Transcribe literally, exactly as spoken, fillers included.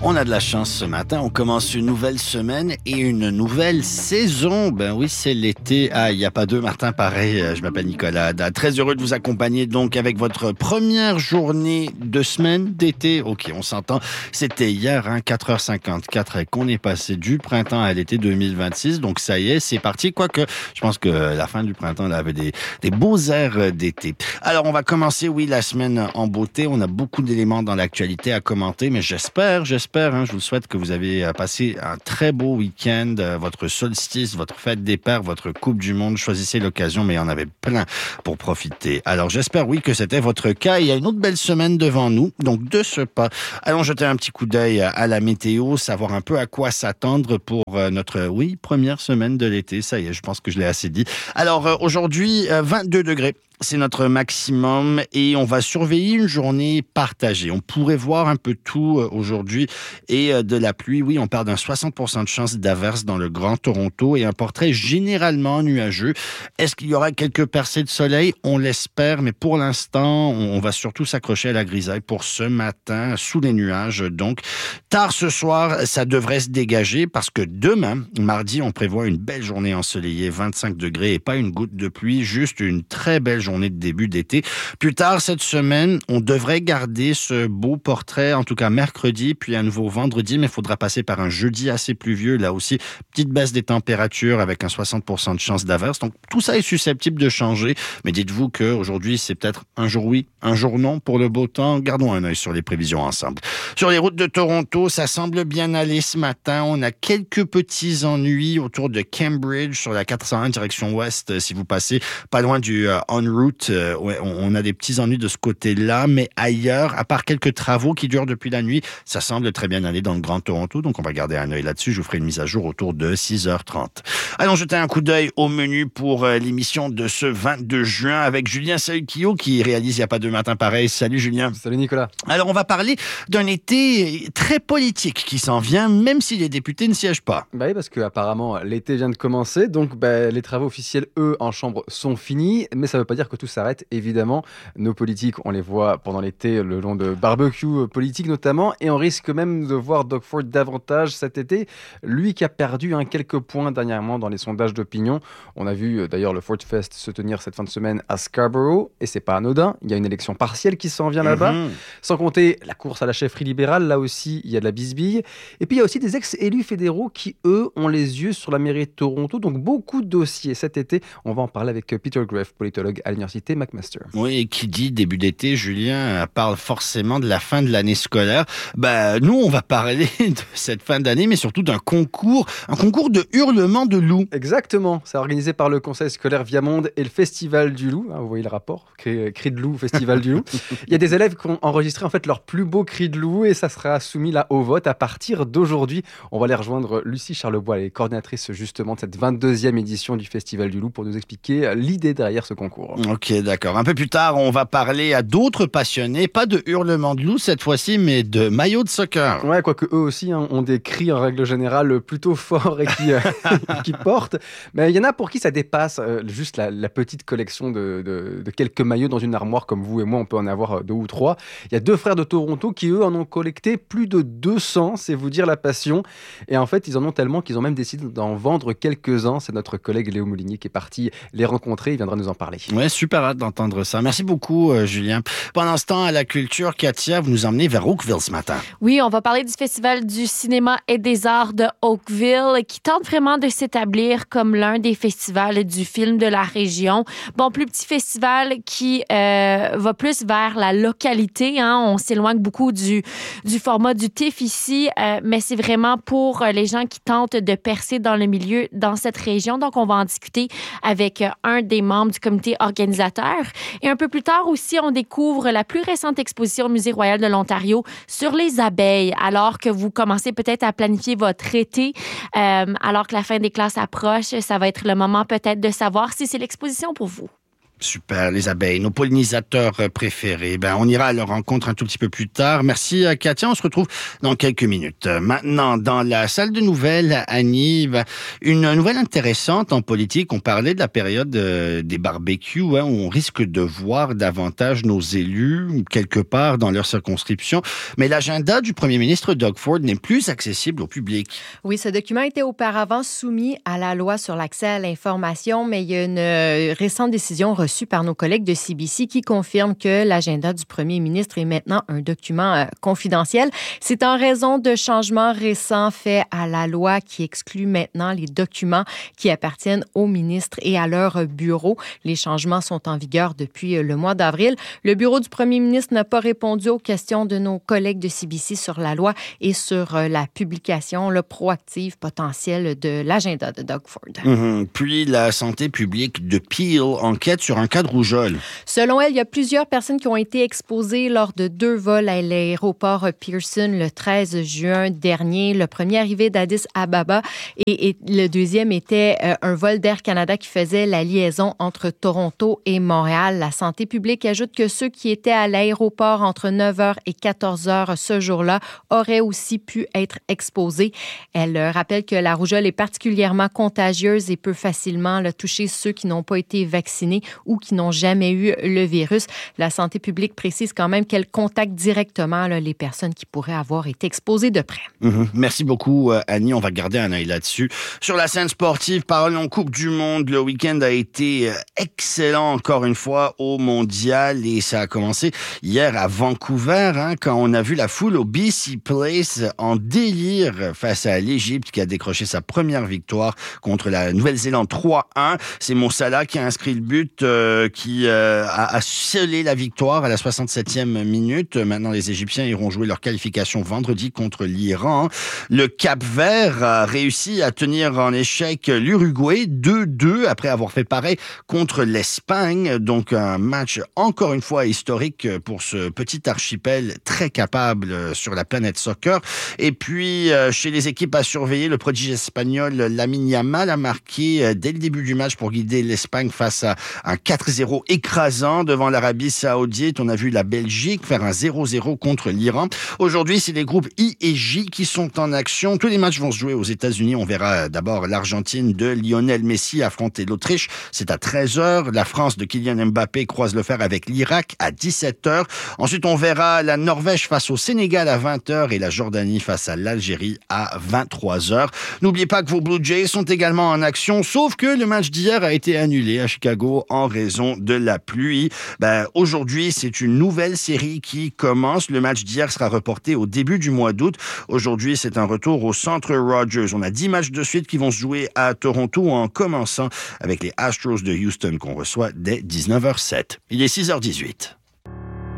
On a de la chance ce matin, on commence une nouvelle semaine et une nouvelle saison. Ben oui, c'est l'été. Ah, il n'y a pas deux Martin pareil. Je m'appelle Nicolas Haddad. Très heureux de vous accompagner donc avec votre première journée de semaine d'été. Ok, on s'entend. C'était hier, hein, quatre heures cinquante-quatre, et qu'on est passé du printemps à l'été deux mille vingt-six. Donc ça y est, c'est parti. Quoique, je pense que la fin du printemps, là, avait des, des beaux airs d'été. Alors, on va commencer, oui, la semaine en beauté. On a beaucoup d'éléments dans l'actualité à commenter, mais j'espère, j'espère Hein, je vous souhaite que vous avez passé un très beau week-end, euh, votre solstice, votre fête des pères, votre Coupe du Monde. Choisissez l'occasion, mais il y en avait plein pour profiter. Alors, j'espère, oui, que c'était votre cas. Il y a une autre belle semaine devant nous. Donc, de ce pas, allons jeter un petit coup d'œil à la météo, savoir un peu à quoi s'attendre pour euh, notre, oui, première semaine de l'été. Ça y est, je pense que je l'ai assez dit. Alors, euh, aujourd'hui, euh, vingt-deux degrés. C'est notre maximum et on va surveiller une journée partagée. On pourrait voir un peu tout aujourd'hui et de la pluie. Oui, on parle d'un soixante pour cent de chance d'averse dans le Grand Toronto et un portrait généralement nuageux. Est-ce qu'il y aura quelques percées de soleil? On l'espère, mais pour l'instant, on va surtout s'accrocher à la grisaille pour ce matin, sous les nuages. Donc, tard ce soir, ça devrait se dégager parce que demain, mardi, on prévoit une belle journée ensoleillée, vingt-cinq degrés et pas une goutte de pluie, juste une très belle journée de début d'été. Plus tard cette semaine, on devrait garder ce beau portrait, en tout cas mercredi, puis à nouveau vendredi, mais il faudra passer par un jeudi assez pluvieux. Là aussi, petite baisse des températures avec un soixante pour cent de chance d'averse. Donc tout ça est susceptible de changer, mais dites-vous qu'aujourd'hui, c'est peut-être un jour oui, un jour non pour le beau temps. Gardons un œil sur les prévisions ensemble. Sur les routes de Toronto, ça semble bien aller ce matin. On a quelques petits ennuis autour de Cambridge sur la quatre cent un direction ouest. Si vous passez pas loin du euh, on route, euh, ouais, on a des petits ennuis de ce côté-là, mais ailleurs, à part quelques travaux qui durent depuis la nuit, ça semble très bien aller dans le Grand Toronto, donc on va garder un œil là-dessus. Je vous ferai une mise à jour autour de six heures trente. Allons jeter un coup d'œil au menu pour euh, l'émission de ce vingt-deux juin avec Julien Sahuquillot qui réalise Il n'y a pas deux matins pareils. Salut Julien. Salut Nicolas. Alors on va parler d'un été très politique qui s'en vient, même si les députés ne siègent pas. Bah oui, parce qu'apparemment l'été vient de commencer, donc bah, les travaux officiels, eux, en chambre sont finis, mais ça ne veut pas dire que tout s'arrête, évidemment. Nos politiques, on les voit pendant l'été le long de barbecues politiques notamment, et on risque même de voir Doug Ford davantage cet été, lui qui a perdu hein, quelques points dernièrement dans les sondages d'opinion. On a vu d'ailleurs le Ford Fest se tenir cette fin de semaine à Scarborough, et c'est pas anodin, il y a une élection partielle qui s'en vient mm-hmm. là-bas, sans compter la course à la chefferie libérale, là aussi il y a de la bisbille, et puis il y a aussi des ex-élus fédéraux qui, eux, ont les yeux sur la mairie de Toronto, donc beaucoup de dossiers cet été. On va en parler avec Peter Greff, politologue à l'université McMaster. Oui, et qui dit début d'été, Julien, parle forcément de la fin de l'année scolaire. Ben, nous, on va parler de cette fin d'année, mais surtout d'un concours, un concours de hurlement de loup. Exactement, c'est organisé par le Conseil scolaire Viamonde et le Festival du Loup. Hein, vous voyez le rapport, cri, cri de loup, Festival du Loup. Il y a des élèves qui ont enregistré en fait leur plus beau cri de loup et ça sera soumis là au vote à partir d'aujourd'hui. On va aller rejoindre Lucie Charlebois, elle est coordinatrice justement de cette vingt-deuxième édition du Festival du Loup pour nous expliquer l'idée derrière ce concours. Ok, d'accord. Un peu plus tard, on va parler à d'autres passionnés, pas de hurlements de loup cette fois-ci, mais de maillots de soccer. Ouais, quoique eux aussi hein, ont des cris en règle générale plutôt forts et qui, euh, qui portent. Mais il y en a pour qui ça dépasse euh, juste la, la petite collection de, de, de quelques maillots dans une armoire comme vous et moi, on peut en avoir deux ou trois. Il y a deux frères de Toronto qui, eux, en ont collecté plus de deux cents, c'est vous dire la passion. Et en fait, ils en ont tellement qu'ils ont même décidé d'en vendre quelques-uns. C'est notre collègue Léo Moulinier qui est parti les rencontrer. Il viendra nous en parler. Ouais, super hâte d'entendre ça. Merci beaucoup, euh, Julien. Pendant ce temps, à la culture, Katia, vous nous emmenez vers Oakville ce matin. Oui, on va parler du Festival du cinéma et des arts de Oakville qui tente vraiment de s'établir comme l'un des festivals du film de la région. Bon, plus petit festival qui euh, va plus vers la localité. Hein. On s'éloigne beaucoup du, du format du T I F F ici, euh, mais c'est vraiment pour les gens qui tentent de percer dans le milieu dans cette région. Donc, on va en discuter avec un des membres du comité organisateur. Et un peu plus tard aussi, on découvre la plus récente exposition au Musée royal de l'Ontario sur les abeilles, alors que vous commencez peut-être à planifier votre été, euh, alors que la fin des classes approche. Ça va être le moment peut-être de savoir si c'est l'exposition pour vous. Super, les abeilles, nos pollinisateurs préférés. Ben, on ira à leur rencontre un tout petit peu plus tard. Merci à Katia, on se retrouve dans quelques minutes. Maintenant, dans la salle de nouvelles, Annie, une nouvelle intéressante en politique. On parlait de la période des barbecues, hein, où on risque de voir davantage nos élus quelque part dans leur circonscription. Mais l'agenda du premier ministre Doug Ford n'est plus accessible au public. Oui, ce document était auparavant soumis à la loi sur l'accès à l'information, mais il y a une récente décision reçue par nos collègues de C B C qui confirme que l'agenda du premier ministre est maintenant un document euh, confidentiel. C'est en raison de changements récents faits à la loi qui exclut maintenant les documents qui appartiennent aux ministres et à leur bureau. Les changements sont en vigueur depuis le mois d'avril. Le bureau du premier ministre n'a pas répondu aux questions de nos collègues de C B C sur la loi et sur euh, la publication le proactive potentielle de l'agenda de Doug Ford. Mmh. Puis la santé publique de Peel enquête sur un cas de rougeole. Selon elle, il y a plusieurs personnes qui ont été exposées lors de deux vols à l'aéroport Pearson le treize juin dernier. Le premier arrivé d'Addis Ababa et, et le deuxième était euh, un vol d'Air Canada qui faisait la liaison entre Toronto et Montréal. La santé publique ajoute que ceux qui étaient à l'aéroport entre neuf heures et quatorze heures ce jour-là auraient aussi pu être exposés. Elle euh, rappelle que la rougeole est particulièrement contagieuse et peut facilement là, toucher ceux qui n'ont pas été vaccinés ou qui n'ont jamais eu le virus. La santé publique précise quand même qu'elle contacte directement là, les personnes qui pourraient avoir été exposées de près. Mmh. Merci beaucoup, Annie. On va garder un œil là-dessus. Sur la scène sportive, parlons Coupe du Monde. Le week-end a été excellent encore une fois au Mondial et ça a commencé hier à Vancouver hein, quand on a vu la foule au B C Place en délire face à l'Égypte qui a décroché sa première victoire contre la Nouvelle-Zélande trois un. C'est Mo Salah qui a inscrit le but euh, qui euh, a, a scellé la victoire à la soixante-septième minute. Maintenant, les Égyptiens iront jouer leur qualification vendredi contre l'Iran. Le Cap-Vert a réussi à tenir en échec l'Uruguay deux deux après avoir fait pareil contre l'Espagne. Donc, un match encore une fois historique pour ce petit archipel très capable sur la planète soccer. Et puis, chez les équipes à surveiller, le prodige espagnol Lamine Yamal a marqué dès le début du match pour guider l'Espagne face à un quatre zéro écrasant devant l'Arabie Saoudite. On a vu la Belgique faire un zéro zéro contre l'Iran. Aujourd'hui, c'est les groupes I et J qui sont en action. Tous les matchs vont se jouer aux États-Unis. On verra d'abord l'Argentine de Lionel Messi affronter l'Autriche. C'est à treize heures. La France de Kylian Mbappé croise le fer avec l'Irak à dix-sept heures. Ensuite, on verra la Norvège face au Sénégal à vingt heures et la Jordanie face à l'Algérie à vingt-trois heures. N'oubliez pas que vos Blue Jays sont également en action, sauf que le match d'hier a été annulé à Chicago en raison de la pluie. Ben, aujourd'hui, c'est une nouvelle série qui commence. Le match d'hier sera reporté au début du mois d'août. Aujourd'hui, c'est un retour au Centre Rogers. On a dix matchs de suite qui vont se jouer à Toronto en commençant avec les Astros de Houston qu'on reçoit dès dix-neuf heures zéro sept. Il est six heures dix-huit.